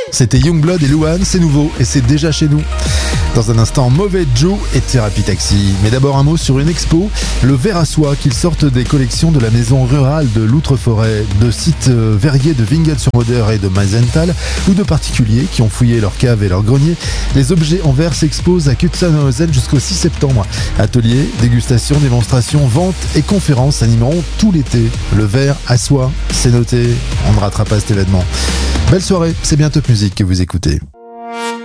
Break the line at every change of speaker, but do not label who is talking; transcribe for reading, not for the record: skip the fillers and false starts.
C'était Youngblood et Louane, c'est nouveau et c'est déjà chez nous. Dans un instant, Mauvais Joe et Thérapie Taxi. Mais d'abord un mot sur une expo, le verre à soie, qu'ils sortent des collections de la maison rurale de l'Outreforêt, de sites verriers de Wingel-sur-Moder et de Meisenthal, ou de particuliers qui ont fouillé leurs caves et leurs greniers. Les objets en verre s'exposent à Kutsanhausen jusqu'au 6 septembre. Ateliers, dégustations, démonstrations, ventes et conférences animeront tout l'été. Le verre à soie, c'est noté, on ne ratera pas cet événement. Belle soirée, c'est bien Top Music que vous écoutez.